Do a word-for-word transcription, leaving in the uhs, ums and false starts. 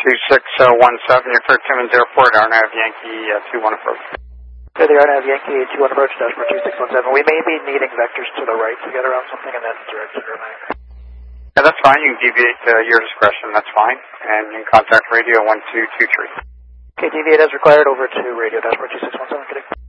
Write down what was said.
two six one seven, you're clear Timmins Airport, Arnav Yankee uh, two one approach. Okay, the Arnav Yankee two one approach, dashboard two six one seven. We may be needing vectors to the right to get around something and then direct to Irvine. Yeah, that's fine. You can deviate to your discretion. That's fine. And you can contact radio one two two three. Okay, deviate as required over to radio dashboard two six one seven.